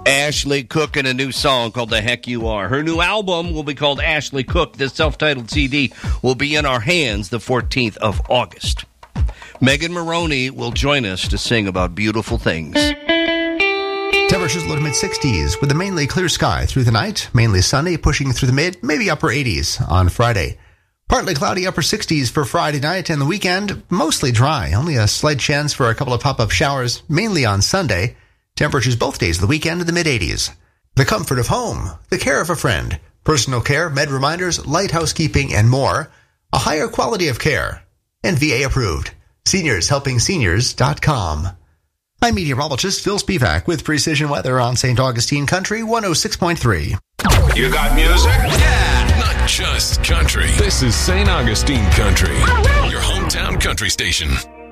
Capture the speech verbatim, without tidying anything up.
Ashley Cook and a new song called The Heck You Are. Her new album will be called Ashley Cook. This self-titled C D will be in our hands the fourteenth of August. Megan Maroney will join us to sing about beautiful things. Temperatures low to mid-sixties with a mainly clear sky through the night. Mainly sunny, pushing through the mid, maybe upper eighties on Friday. Partly cloudy, upper sixties for Friday night and the weekend. Mostly dry. Only a slight chance for a couple of pop-up showers, mainly on Sunday. Temperatures both days of the weekend in the mid-eighties. The comfort of home, the care of a friend, personal care, med reminders, light housekeeping, and more. A higher quality of care. And V A approved. Seniors Helping Seniors dot com. I'm meteorologist Phil Spivak with Precision Weather on Saint Augustine Country one oh six point three. You got music? Yeah, not just country. This is Saint Augustine Country, your hometown country station.